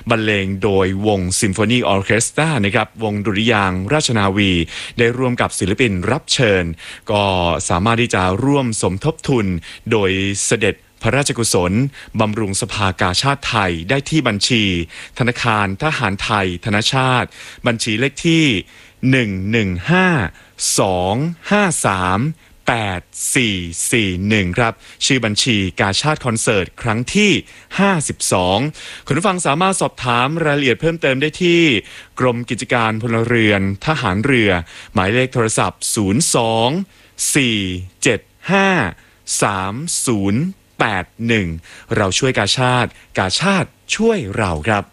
บรรเลงโดยวงซิมโฟนีออร์เคสตรานะครับวงดุริยางค์ราชนาวีได้ร่วมกับศิลปินรับเชิญก็สามารถที่จะร่วมสมทบทุนโดยเสด็จพระราชกุศลบำรุงสภากาชาติไทยได้ที่บัญชีธนาคารทหารไทยธนชาติบัญชีเลขที่115-253-8441ครับชื่อบัญชีกาชาติคอนเสิร์ตครั้งที่52คุณผู้ฟังสามารถสอบถามรายละเอียดเพิ่มเติมได้ที่กรมกิจการพลเรือนทหารเรือหมายเลขโทรศัพท์02-475-3081เราช่วยกาชาติช่วยเราครับ